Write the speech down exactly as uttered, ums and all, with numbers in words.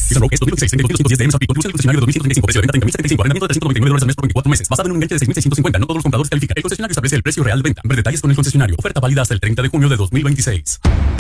Nissan Rogue S dos mil veintiséis, treinta y dos mil doscientos diez D M S R P, contribución del concesionario de dos mil ciento treinta y cinco, precio de venta treinta mil setenta y cinco, arrendamiento de trescientos noventa y nueve dólares al mes por veinticuatro meses, basado en un enganche de seis mil seiscientos cincuenta. No todos los compradores califican. El concesionario establece el precio real de venta. Ver detalles con el concesionario. Oferta válida hasta el treinta de junio de dos mil veintiséis.